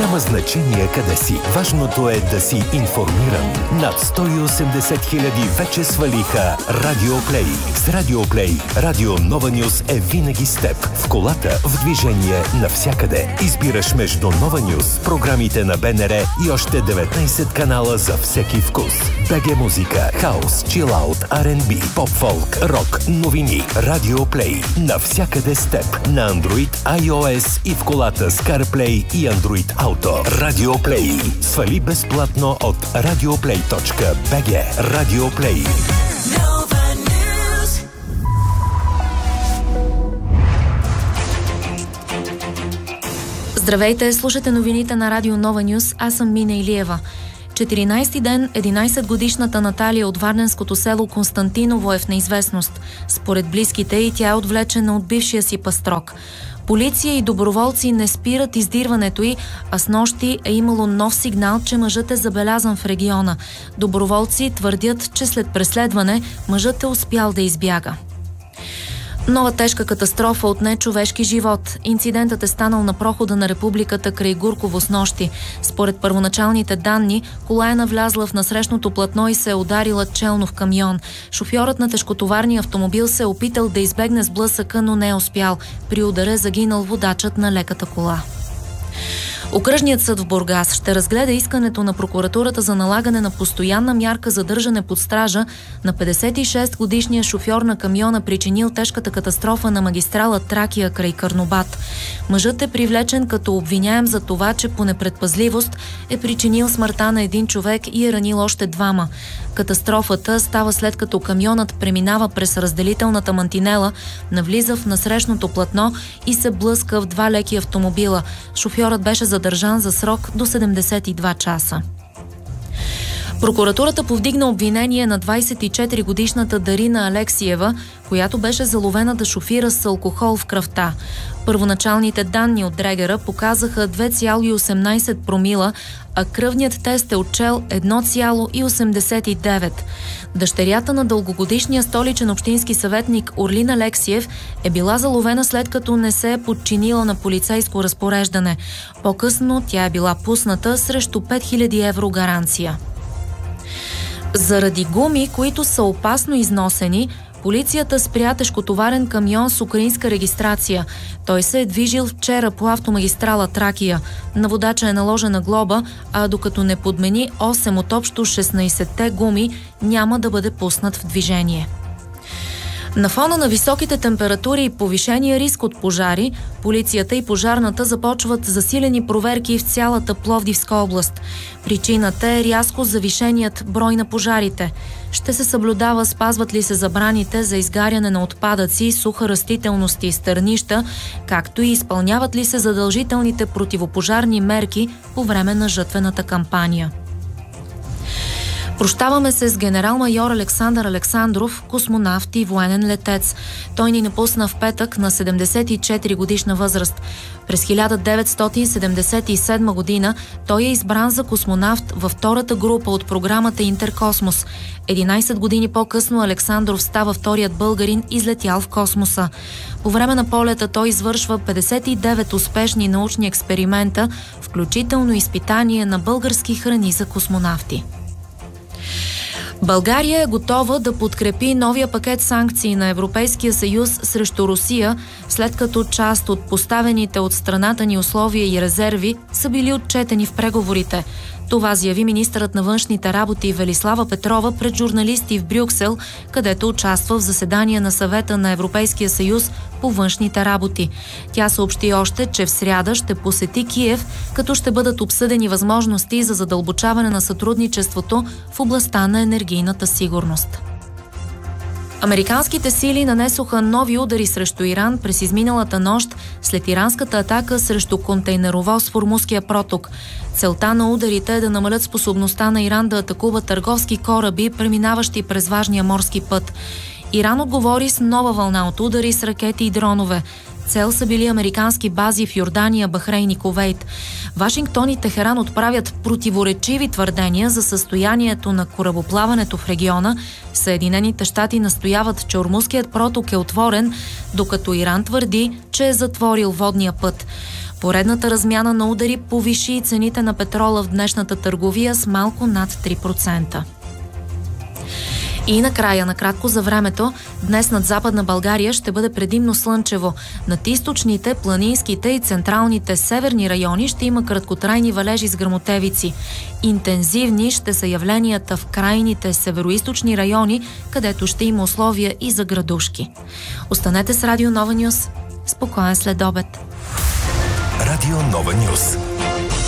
Няма значение къде си. Важното е да си информиран. Над 180 хиляди вече свалиха Радио Плей. С Радио Плей, Радио Нова Нюз е винаги с теб. В колата, в движение, навсякъде. Избираш между Нова Нюз, програмите на БНР и още 19 канала за всеки вкус. БГ музика, хаус, чилаут, R&B, поп-фолк, рок, новини. Радио Плей. Навсякъде с теб. На Android, iOS и в колата с CarPlay и Android Auto. Радио Плей. Свали безплатно от radioplay.bg. Радио Плей. Здравейте, слушате новините на Радио Нова Нюз. Аз съм Мина Илиева. 14-ти ден 11-годишната Наталия от варненското село Константиново е в неизвестност. Според близките й тя е отвлечена от бившия си пастрок. Полиция и доброволци не спират издирването й, а снощи е имало нов сигнал, че мъжът е забелязан в региона. Доброволци твърдят, че след преследване мъжът е успял да избяга. Нова тежка катастрофа отне човешки живот. Инцидентът е станал на прохода на Републиката край Гурково снощи. Според първоначалните данни, кола е навлязла в насрещното платно и се е ударила челно в камион. Шофьорът на тежкотоварния автомобил се е опитал да избегне сблъсъка, но не е успял. При удара е загинал водачът на леката кола. Окръжният съд в Бургас ще разгледа искането на прокуратурата за налагане на постоянна мярка задържане под стража на 56-годишния шофьор на камиона, причинил тежката катастрофа на магистрала Тракия край Карнобат. Мъжът е привлечен като обвиняем за това, че по непредпазливост е причинил смъртта на един човек и е ранил още двама. Катастрофата става след като камионът преминава през разделителната мантинела, навлиза в насрещното платно и се блъска в два леки автомобила. Шофьорът беше задържан за срок до 72 часа. Прокуратурата повдигна обвинение на 24-годишната Дарина Алексиева, която беше заловена да шофира с алкохол в кръвта. Първоначалните данни от дрегера показаха 2,18 промила, а кръвният тест е отчел 1,89. Дъщерята на дългогодишния столичен общински съветник Орлин Алексиев е била заловена след като не се е подчинила на полицейско разпореждане. По-късно тя е била пусната срещу 5000 евро гаранция. Заради гуми, които са опасно износени, полицията спря тежкотоварен камион с украинска регистрация. Той се е движил вчера по автомагистрала Тракия. На водача е наложена глоба, а докато не подмени 8 от общо 16-те гуми, няма да бъде пуснат в движение. На фона на високите температури и повишения риск от пожари, полицията и пожарната започват засилени проверки в цялата Пловдивска област. Причината е рязко завишеният брой на пожарите. Ще се съблюдава спазват ли се забраните за изгаряне на отпадъци, суха растителност и стърнища, както и изпълняват ли се задължителните противопожарни мерки по време на жътвената кампания. Прощаваме се с генерал-майор Александър Александров, космонавт и военен летец. Той ни напусна в петък на 74 годишна възраст. През 1977 година той е избран за космонавт във втората група от програмата Интеркосмос. 11 години по-късно Александров става вторият българин, излетял в космоса. По време на полета той извършва 59 успешни научни експеримента, включително изпитание на български храни за космонавти. България е готова да подкрепи новия пакет санкции на Европейския съюз срещу Русия, след като част от поставените от страната ни условия и резерви са били отчетени в преговорите. Това заяви министърът на външните работи Велислава Петрова пред журналисти в Брюксел, където участва в заседание на Съвета на Европейския съюз по външните работи. Тя съобщи още, че в сряда ще посети Киев, като ще бъдат обсъдени възможности за задълбочаване на сътрудничеството в областта на енергийната сигурност. Американските сили нанесоха нови удари срещу Иран през изминалата нощ след иранската атака срещу контейнеровоз в Ормузския проток. Целта на ударите е да намалят способността на Иран да атакува търговски кораби, преминаващи през важния морски път. Иран отговори с нова вълна от удари с ракети и дронове. Цел са били американски бази в Йордания, Бахрейн и Кувейт. Вашингтон и Техеран отправят противоречиви твърдения за състоянието на корабоплаването в региона. Съединените щати настояват, че Ормузският проток е отворен, докато Иран твърди, че е затворил водния път. Поредната размяна на удари повиши цените на петрола в днешната търговия с малко над 3%. И накрая, накратко за времето, днес над Западна България ще бъде предимно слънчево. Над източните, планинските и централните северни райони ще има краткотрайни валежи с гръмотевици. Интензивни ще са явленията в крайните североизточни райони, където ще има условия и за градушки. Останете с Радио Нова Нюс. Спокоен следобед. Радио Нова Нюс.